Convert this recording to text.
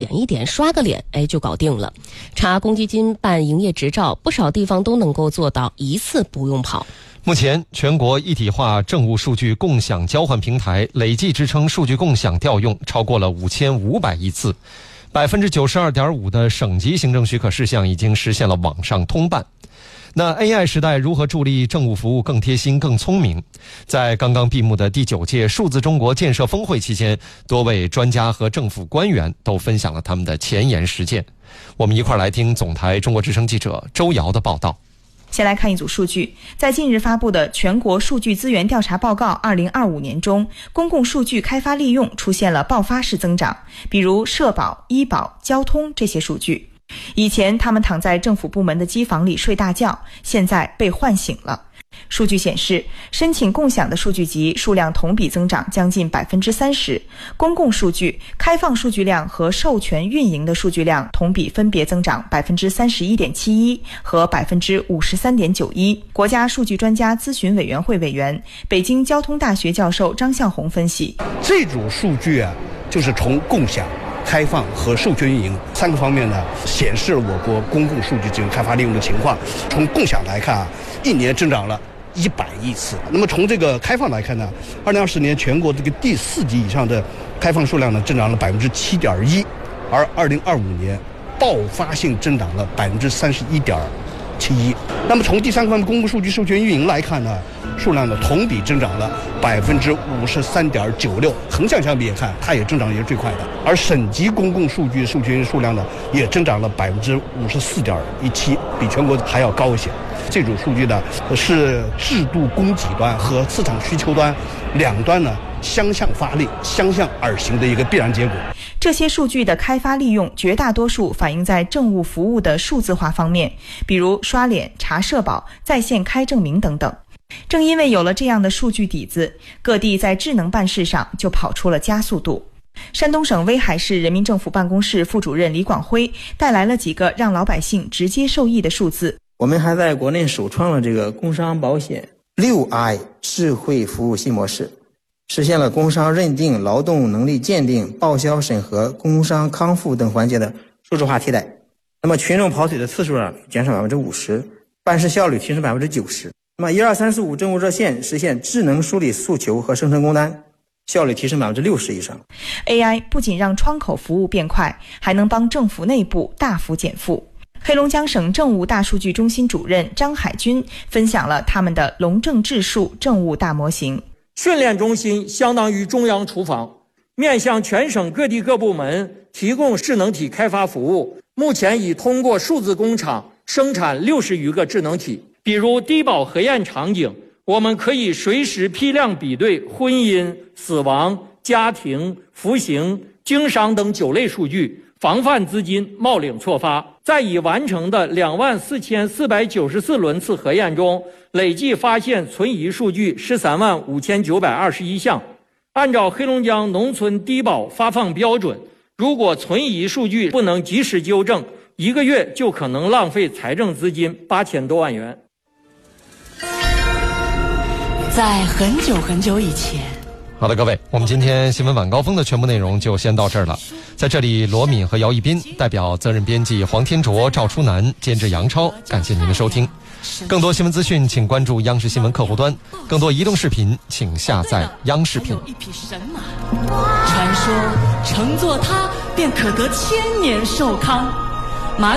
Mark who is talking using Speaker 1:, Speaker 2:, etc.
Speaker 1: 点一点刷个脸，就搞定了。查公积金办营业执照，不少地方都能够做到一次不用跑。
Speaker 2: 目前，全国一体化政务数据共享交换平台累计支撑数据共享调用超过了5500亿次，92.5%的省级行政许可事项已经实现了网上通办。那 AI 时代如何助力政务服务更贴心、更聪明？在刚刚闭幕的第9届数字中国建设峰会期间，多位专家和政府官员都分享了他们的前沿实践。我们一块来听总台中国之声记者周瑶的报道。
Speaker 3: 先来看一组数据，在近日发布的全国数据资源调查报告2025年中，公共数据开发利用出现了爆发式增长，比如社保、医保、交通这些数据。以前他们躺在政府部门的机房里睡大觉，现在被唤醒了。数据显示，申请共享的数据集数量同比增长将近30%，公共数据、开放数据量和授权运营的数据量同比分别增长31.71%和53.91%。国家数据专家咨询委员会委员、北京交通大学教授张向红分析，
Speaker 4: 这组数据就是从共享、开放和授权运营3个方面显示了我国公共数据资源开发利用的情况。从共享来看一年增长了100亿次。那么从这个开放来看2020年全国这个第4级以上的开放数量增长了7.1%，而2025年爆发性增长了31.71%。那么从第3个方面公共数据授权运营来看数量同比增长了53.96%，横向相比也看，它也增长也是最快的。而省级公共数据授权数量也增长了54.17%，比全国还要高一些。这组数据是制度供给端和市场需求端两端相向发力、相向而行的一个必然结果。
Speaker 3: 这些数据的开发利用绝大多数反映在政务服务的数字化方面，比如刷脸、查社保、在线开证明等等。正因为有了这样的数据底子，各地在智能办事上就跑出了加速度。山东省威海市人民政府办公室副主任李广辉带来了几个让老百姓直接受益的数字。
Speaker 5: 我们还在国内首创了这个工商保险6i 智慧服务新模式，实现了工伤认定、劳动能力鉴定、报销审核、工伤康复等环节的数字化替代。那么群众跑腿的次数减少50%，办事效率提升90%。那么12345政务热线实现智能梳理诉求和生成工单，效率提升60%以上。
Speaker 3: AI 不仅让窗口服务变快，还能帮政府内部大幅减负。黑龙江省政务大数据中心主任张海军分享了他们的龙政智数政务大模型。
Speaker 6: 训练中心相当于中央厨房，面向全省各地各部门提供智能体开发服务。目前已通过数字工厂生产60余个智能体。比如低保核验场景，我们可以随时批量比对婚姻、死亡、家庭、服刑、经商等9类数据，防范资金冒领错发。在已完成的24494轮次核验中，累计发现存疑数据135921项。按照黑龙江农村低保发放标准，如果存疑数据不能及时纠正，1个月就可能浪费财政资金8000多万元。
Speaker 7: 在很久很久以前。
Speaker 2: 好的，各位，我们今天新闻晚高峰的全部内容就先到这儿了。在这里，罗敏和姚一斌代表责任编辑黄天卓、赵初南，监制杨超，感谢您的收听。更多新闻资讯，请关注央视新闻客户端；更多移动视频，请下载央视频。
Speaker 7: 有一匹神马，传说乘坐它便可得千年寿康。